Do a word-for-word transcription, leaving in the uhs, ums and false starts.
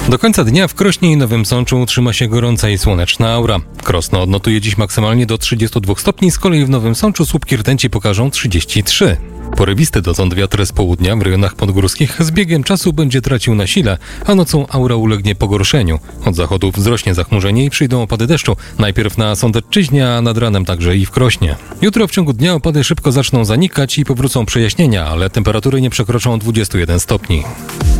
Do końca dnia w Krośnie i Nowym Sączu utrzyma się gorąca i słoneczna aura. Krosno odnotuje dziś maksymalnie do trzydziestu dwóch stopni, z kolei w Nowym Sączu słupki rtęci pokażą trzydzieści trzy. Porywisty dotąd wiatr z południa w rejonach podgórskich z biegiem czasu będzie tracił na sile, a nocą aura ulegnie pogorszeniu. Od zachodu wzrośnie zachmurzenie i przyjdą opady deszczu, najpierw na Sądecczyźnie, a nad ranem także i w Krośnie. Jutro w ciągu dnia opady szybko zaczną zanikać i powrócą przejaśnienia, ale temperatury nie przekroczą dwudziestu jeden stopni.